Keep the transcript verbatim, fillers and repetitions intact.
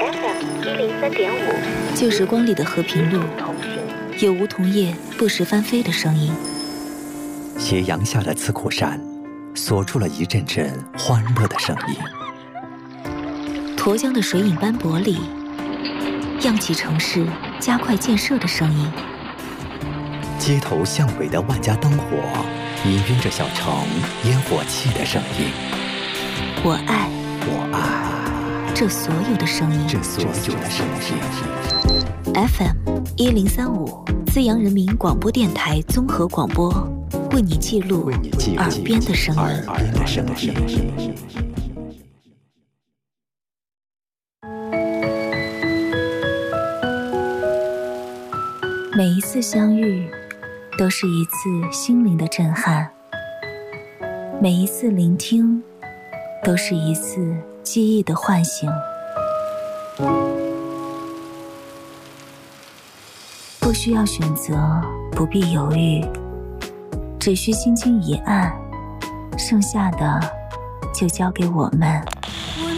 F M 一零三点五， 旧时光里的和平路，有梧桐叶不时翻飞的声音。 斜阳下的刺库山，锁住了一阵阵欢乐的声音。 沱江的水影斑驳里，漾起城市加快建设的声音。 街头巷尾的万家灯火，氤氲着小城烟火气的声音。 我爱， 我爱这所有的声音。 这所有的声音。 F M 一零三五，资阳人民广播电台综合广播，为你记录耳边的声音。 耳边的声音。 每一次相遇，都是一次心灵的震撼；每一次聆听，都是一次记忆的唤醒。不需要选择，不必犹豫，只需轻轻一按，剩下的就交给我们。